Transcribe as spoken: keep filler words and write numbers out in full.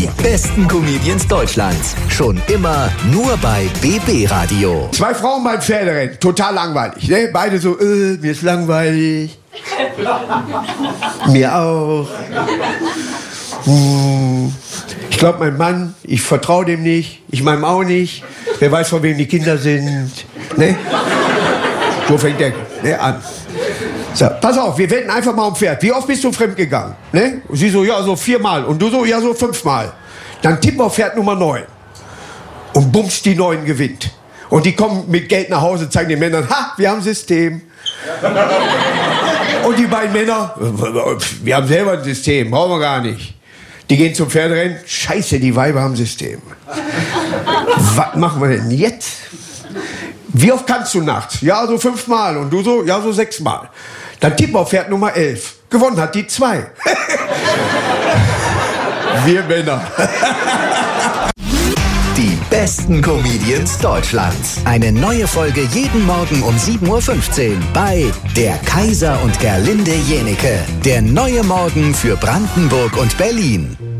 Die besten Comedians Deutschlands. Schon immer nur bei B B Radio. Zwei Frauen beim Pferderennen. Total langweilig, ne? Beide so, äh, mir ist langweilig. Mir auch. Hm. Ich glaube, mein Mann, ich vertraue dem nicht. Ich meinem auch nicht. Wer weiß, von wem die Kinder sind. Ne? So fängt der ne, an. So, pass auf, wir wetten einfach mal um Pferd. Wie oft bist du fremdgegangen? Ne? Und sie so, ja, so viermal. Und du so, ja, so fünfmal. Dann tippen wir auf Pferd Nummer neun. Und bums, die neun gewinnt. Und die kommen mit Geld nach Hause, zeigen den Männern, ha, wir haben ein System. Und die beiden Männer, wir haben selber ein System, brauchen wir gar nicht. Die gehen zum Pferderennen, scheiße, die Weiber haben ein System. Was machen wir denn jetzt? Wie oft kannst du nachts? Ja, so fünfmal. Und du so? Ja, so sechsmal. Dann tippen wir auf Pferd Nummer elf. Gewonnen hat die zwei. Wir Männer. Die besten Comedians Deutschlands. Eine neue Folge jeden Morgen um sieben Uhr fünfzehn bei Der Kaiser und Gerlinde Jenecke. Der neue Morgen für Brandenburg und Berlin.